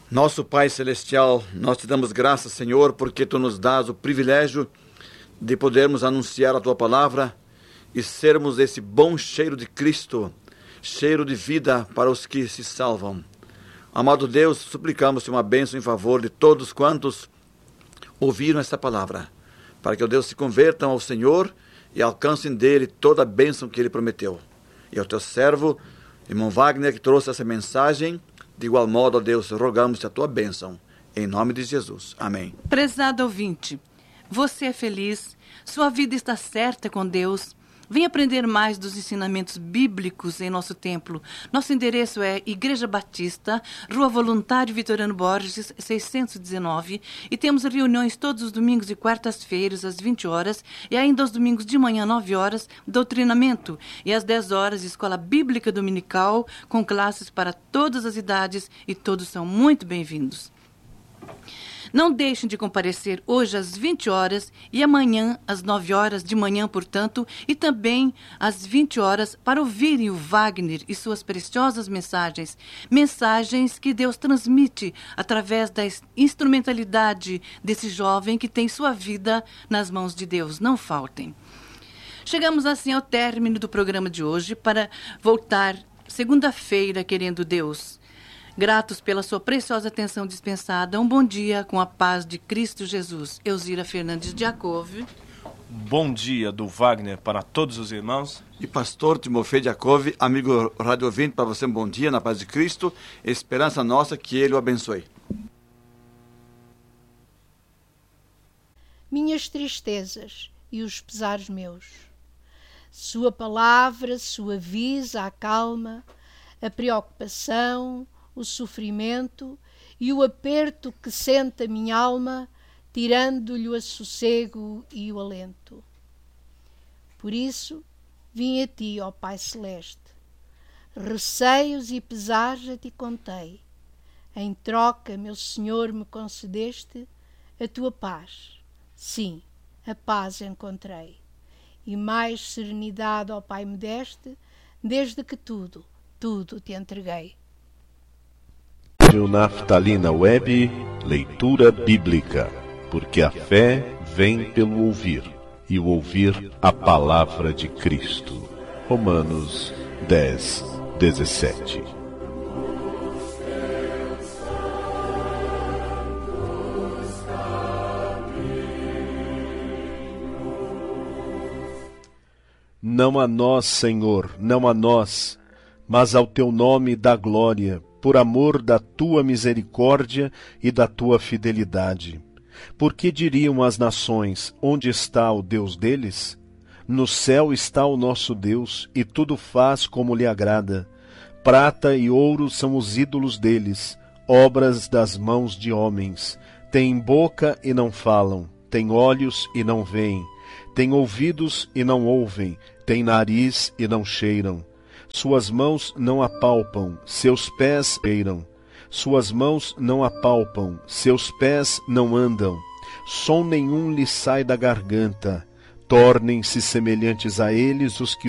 Nosso Pai Celestial, nós te damos graças, Senhor, porque Tu nos dás o privilégio de podermos anunciar a Tua palavra e sermos esse bom cheiro de Cristo, cheiro de vida para os que se salvam. Amado Deus, suplicamos-te uma bênção em favor de todos quantos ouviram esta palavra, para que, ó Deus, se convertam ao Senhor e alcancem dele toda a bênção que ele prometeu. E ao Teu servo, irmão Wagner, que trouxe essa mensagem, de igual modo, ó Deus, rogamos-te a Tua bênção, em nome de Jesus. Amém. Prezado ouvinte, você é feliz, sua vida está certa com Deus. Vem aprender mais dos ensinamentos bíblicos em nosso templo. Nosso endereço é Igreja Batista, Rua Voluntário Vitoriano Borges, 619. E temos reuniões todos os domingos e quartas-feiras, às 20 horas. E ainda aos domingos de manhã, 9 horas, doutrinamento. E às 10 horas, escola bíblica dominical, com classes para todas as idades. E todos são muito bem-vindos. Não deixem de comparecer hoje às 20 horas e amanhã às 9 horas de manhã, portanto, e também às 20 horas para ouvirem o Wagner e suas preciosas mensagens. Mensagens que Deus transmite através da instrumentalidade desse jovem que tem sua vida nas mãos de Deus. Não faltem. Chegamos assim ao término do programa de hoje para voltar segunda-feira, querendo Deus. Gratos pela sua preciosa atenção dispensada. Um bom dia com a paz de Cristo Jesus. Elzira Fernandes de Jacob. Bom dia do Wagner para todos os irmãos. E pastor Timofei Jacob, amigo rádio ouvinte, para você um bom dia na paz de Cristo. Esperança nossa que Ele o abençoe. Minhas tristezas e os pesares meus. Sua palavra suaviza a calma, a preocupação, o sofrimento e o aperto que sente a minha alma, tirando-lhe o sossego e o alento. Por isso, vim a ti, ó Pai Celeste. Receios e pesares a ti contei. Em troca, meu Senhor, me concedeste a tua paz. Sim, a paz encontrei. E mais serenidade, ó Pai, me deste, desde que tudo te entreguei. Naftalina Web, leitura bíblica, porque a fé vem pelo ouvir, e o ouvir a palavra de Cristo. Romanos 10, 17. Não a nós, Senhor, não a nós, mas ao teu nome dá glória, por amor da tua misericórdia e da tua fidelidade. Porque diriam as nações, onde está o Deus deles? No céu está o nosso Deus, e tudo faz como lhe agrada. Prata e ouro são os ídolos deles, obras das mãos de homens. Têm boca e não falam, têm olhos e não veem, têm ouvidos e não ouvem, têm nariz e não cheiram. Suas mãos não apalpam, seus pés cheiram. Suas mãos não apalpam, seus pés não andam. Som nenhum lhes sai da garganta. Tornem-se semelhantes a eles os que